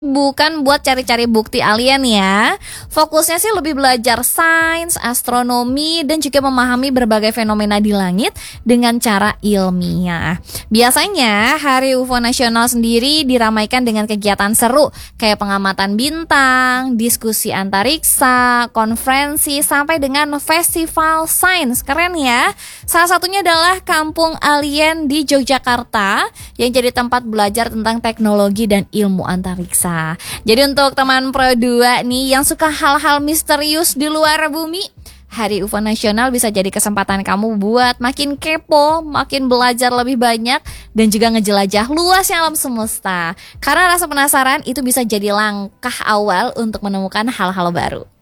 Bukan buat cari-cari bukti alien ya. Fokusnya sih lebih belajar sains, astronomi, dan juga memahami berbagai fenomena di langit dengan cara ilmiah. Biasanya Hari UFO Nasional sendiri diramaikan dengan kegiatan seru kayak pengamatan bintang, diskusi antariksa, konferensi, sampai dengan festival sains. Keren ya. Salah satunya adalah Kampung Alien di Yogyakarta yang jadi tempat belajar tentang teknologi dan ilmu antariksa. Jadi untuk teman Pro 2 nih yang suka hal-hal misterius di luar bumi, Hari UFO Nasional bisa jadi kesempatan kamu buat makin kepo, makin belajar lebih banyak, dan juga ngejelajah luasnya alam semesta. Karena rasa penasaran itu bisa jadi langkah awal untuk menemukan hal-hal baru.